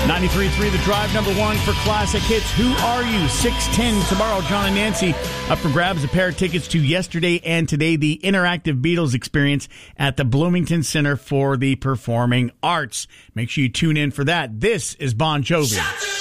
93.3 The Drive, number one for classic hits. Who Are You? 6:10 tomorrow. John and Nancy up for grabs. A pair of tickets to yesterday and today, the interactive Beatles experience at the Bloomington Center for the Performing Arts. Make sure you tune in for that. This is Bon Jovi.